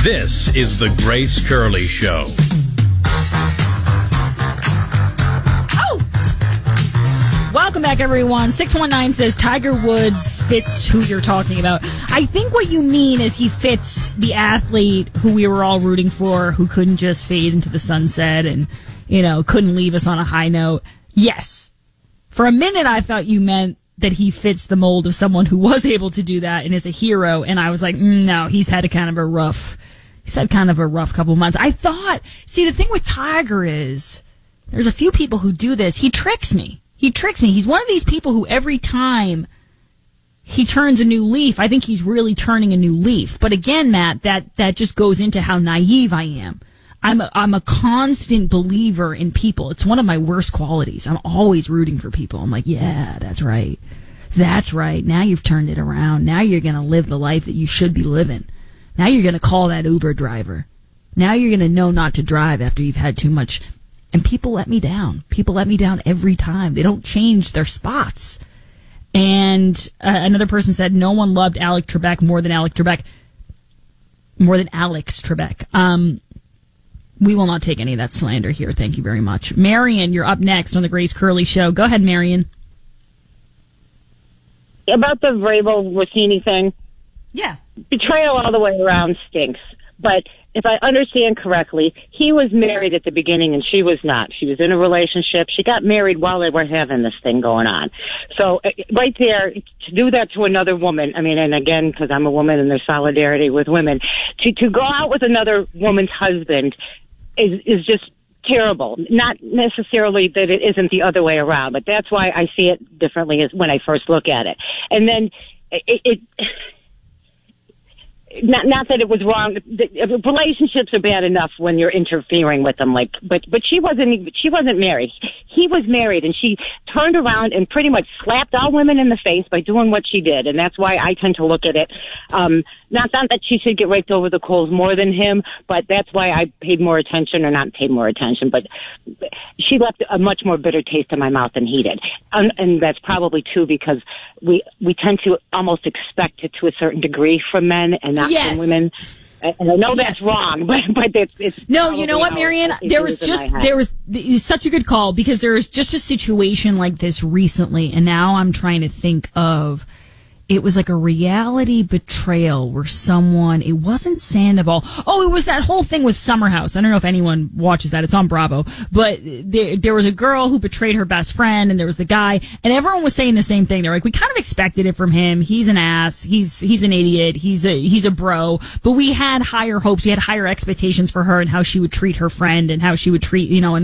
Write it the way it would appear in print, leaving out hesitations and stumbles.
This is the Grace Curley Show. Welcome back, everyone. 619 says Tiger Woods fits who you're talking about. I think what you mean is he fits the athlete who we were all rooting for, who couldn't just fade into the sunset and, couldn't leave us on a high note. Yes. For a minute, I thought you meant that he fits the mold of someone who was able to do that and is a hero. And I was like, no, he's had kind of a rough couple months. I thought, the thing with Tiger is there's a few people who do this. He tricks me. He's one of these people who every time he turns a new leaf, I think he's really turning a new leaf. But again, Matt, that just goes into how naive I am. I'm a constant believer in people. It's one of my worst qualities. I'm always rooting for people. I'm like, yeah, that's right. That's right. Now you've turned it around. Now you're going to live the life that you should be living. Now you're going to call that Uber driver. Now you're going to know not to drive after you've had too much. And people let me down. People let me down every time. They don't change their spots. And another person said no one loved Alex Trebek more than Alex Trebek. We will not take any of that slander here. Thank you very much. Marion, you're up next on the Grace Curley Show. Go ahead, Marion. About the Vrabel Rossini thing. Yeah. Betrayal all the way around stinks. But if I understand correctly, he was married at the beginning and she was not. She was in a relationship. She got married while they were having this thing going on. So right there, to do that to another woman, and again, because I'm a woman and there's solidarity with women, to go out with another woman's husband is just terrible. Not necessarily that it isn't the other way around, but that's why I see it differently as when I first look at it. And then not that it was wrong. Relationships are bad enough when you're interfering with them. But she wasn't married. He was married, and she turned around and pretty much slapped all women in the face by doing what she did. And that's why I tend to look at it. Not that she should get raked over the coals more than him, but that's why I paid more attention, or not paid more attention. But she left a much more bitter taste in my mouth than he did, and that's probably too because we tend to almost expect it to a certain degree from men and not from women. And I know that's wrong, but it's no. You know what, Marion? There was such a good call because there was just a situation like this recently, and now I'm trying to think of. It was like a reality betrayal where it wasn't Sandoval. Oh, it was that whole thing with Summer House. I don't know if anyone watches that. It's on Bravo. But there was a girl who betrayed her best friend, and there was the guy, and everyone was saying the same thing. They're like, we kind of expected it from him. He's an ass. He's an idiot. He's a bro. But we had higher hopes. We had higher expectations for her and how she would treat her friend and how she would treat,